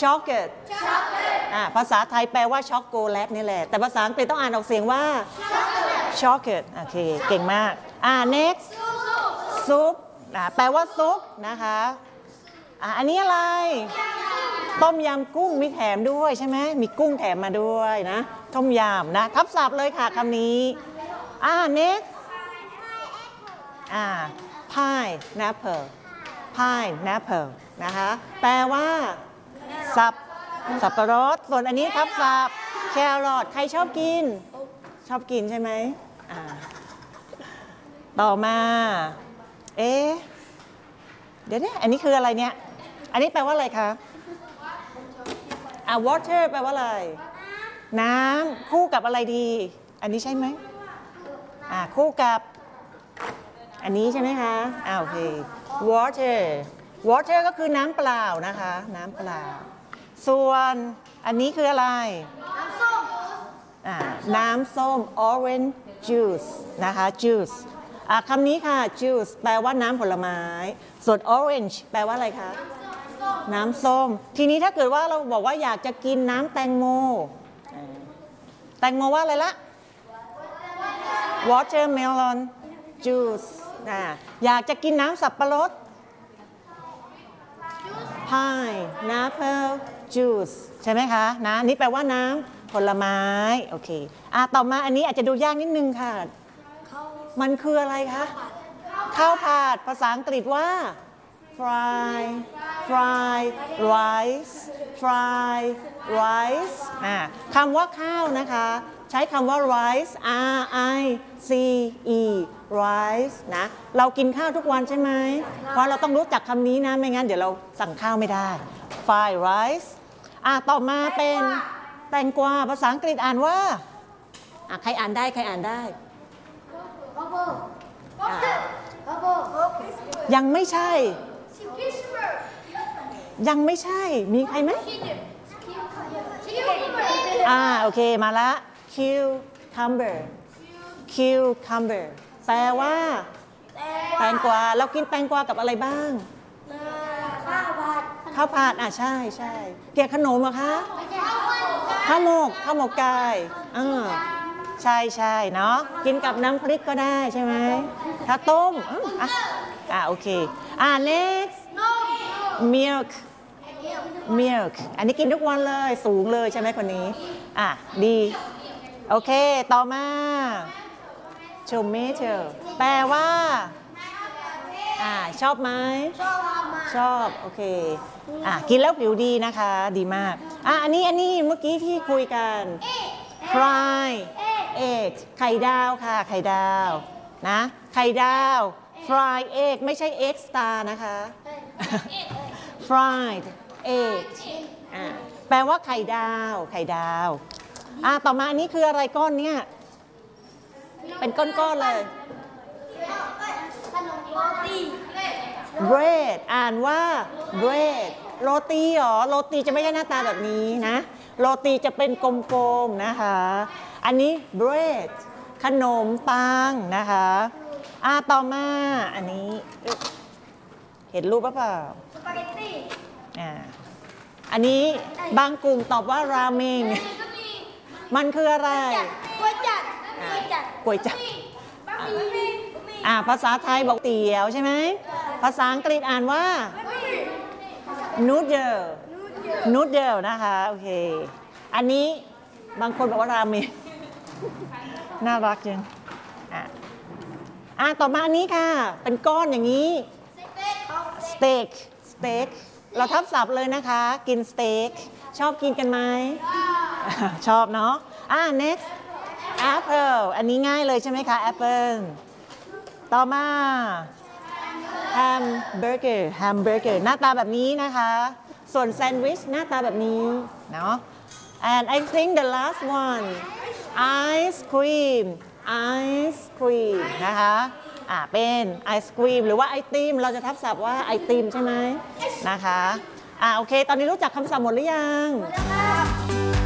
chocolate ภาษาไทยแปลว่าช็อกโกแลตนี่แหละแต่ภาษาอังกฤษต้องอ่านออกเสียงว่า chocolate โอเคเก่งมาก next ซุปแปลว่าซุปนะคะอันนี้อะไรต้มยำกุ้งมีแถมด้วยใช่ไหมมีกุ้งแถมมาด้วยนะต้มยำนะทับศัพท์เลยค่ะคำนี้next pineapple pineapple นะคะแปลว่าสับปะรดส่วนอันนี้ทับศัพท์แครอทใครชอบกินใช่ไหมต่อมาเดี๋ยวอันนี้คืออะไรเนี่ยอันนี้แปลว่าอะไรคะwater แปลว่าอะไรน้ำคู่กับอะไรดีอันนี้ใช่ไหมคู่กับอันนี้ใช่ไหมคะโอเค water ก็คือน้ำเปล่านะคะน้ำเปล่าส่วนอันนี้คืออะไรน้ำส้ม orange juice นะคะ juice คำนี้ค่ะ juice แปลว่าน้ำผลไม้ส่วน orange แปลว่าอะไรคะน้ำส้มทีนี้ถ้าเกิดว่าเราบอกว่าอยากจะกินน้ำแตงโมว่าอะไรละ watermelon juice อยากจะกินน้ำสับปะรด pineapple juice ใช่ไหมคะนะนี่แปลว่าน้ำผลไม้โอเคต่อมาอันนี้อาจจะดูยากนิดนึงค่ะมันคืออะไรคะข้าวผัดภาษาอังกฤษว่า fried rice คำว่าข้าวนะคะใช้คำว่า rice rice rice นะเรากินข้าวทุกวันใช่ไหมเพราะเราต้องรู้จักคำนี้นะไม่งั้นเดี๋ยวเราสั่งข้าวไม่ได้ fried rice ต่อมาเป็นแตงกวาภาษาอังกฤษอ่านว่าใครอ่านได้ยังไม่ใช่มีใครไหมโอเคมาละ cucumber แปลว่าแตงกวาเรากินแตงกวากับอะไรบ้างข้าวผัดใช่เกี่ยวขนมเหรอคะข้าวหมกไก่ใช่เนาะกินกับน้ำพริกก็ได้ใช่ไหมถ้าต้มโอเคnext milk อันนี้กินทุกวันเลยสูงเลยใช่ไหมคนนี้ดีโอเคต่อมา tomato แปลว่าชอบไหมชอบโอเคกินแล้วผิวดีนะคะดีมากอันนี้เมื่อกี้ที่คุยกัน fry egg ไข่ดาวค่ะไข่ดาวนะไข่ดาว fry egg ไม่ใช่ egg star นะคะ fried egg แปลว่าไข่ดาวต่อมาอันนี้คืออะไรก้อนเนี่ยเป็นก้อนๆเลย bread อ่านว่า bread โรตีหรอโรตีจะไม่ใช่หน้าตาแบบนี้นะโรตีจะเป็นกลมๆนะคะอันนี้ bread ขนมปังนะคะต่อมาอันนี้เห็นรูปป่ะเปล่าสปาเกตตี้อันนี้บางกลุ่มตอบว่าราเมงมันคืออะไรก๋วยจั๊บภาษาไทยบอกเตี๋ยวใช่ไหมภาษาอังกฤษอ่านว่า noodle นะคะโอเคอันนี้บางคนบอกว่าราเมงน่ารักจังต่อมาอันนี้ค่ะเป็นก้อนอย่างนี้สเต็กเราทับศัพท์เลยนะคะกินสเต็กชอบกินกันไหมชอบเนาะnext apple อันนี้ง่ายเลยใช่ไหมคะแอปเปิลต่อมาแฮมเบอร์เกอร์หน้าตาแบบนี้นะคะส่วนแซนด์วิชหน้าตาแบบนี้เนาะ and I think the last one ice cream นะคะเป็นไอศครีมหรือว่าไอติมเราจะทับศัพท์ว่าไอติมใช่ไหมนะคะโอเคตอนนี้รู้จักคำศัพท์หมดหรือยัง